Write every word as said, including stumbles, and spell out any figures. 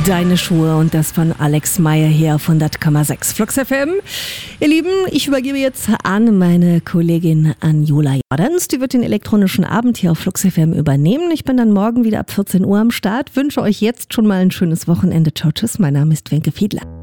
Deine Schuhe und das von Alex Meyer hier auf hundert Komma sechs Flux F M. Ihr Lieben, ich übergebe jetzt an meine Kollegin Anjola Jordans. Die wird den elektronischen Abend hier auf Flux F M übernehmen. Ich bin dann morgen wieder ab vierzehn Uhr am Start. Wünsche euch jetzt schon mal ein schönes Wochenende. Ciao, tschüss. Mein Name ist Wenke Fiedler.